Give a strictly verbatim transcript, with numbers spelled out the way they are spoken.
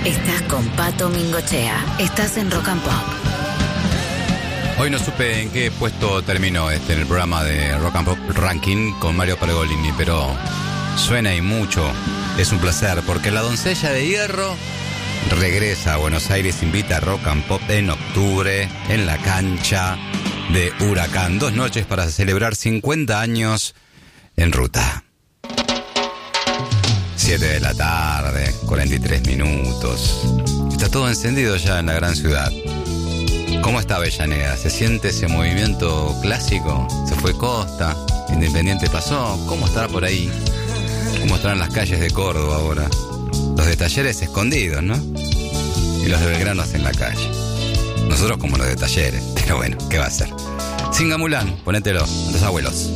Estás con Pato Mingochea. Estás en Rock and Pop. Hoy no supe en qué puesto terminó este en el programa de Rock and Pop Ranking con Mario Pergolini, pero suena y mucho. Es un placer porque la doncella de hierro regresa a Buenos Aires, invita a Rock and Pop en octubre en la cancha de Huracán. Dos noches para celebrar cincuenta años en ruta. siete de la tarde, cuarenta y tres minutos. Está todo encendido ya en la gran ciudad. ¿Cómo está Avellaneda? ¿Se siente ese movimiento clásico? ¿Se fue Costa? ¿Independiente pasó? ¿Cómo estará por ahí? ¿Cómo estarán las calles de Córdoba ahora? Los de Talleres escondidos, ¿no? Y los de Belgrano en la calle. Nosotros como los de Talleres, pero bueno, ¿qué va a hacer? Singamulán, ponételo, los abuelos.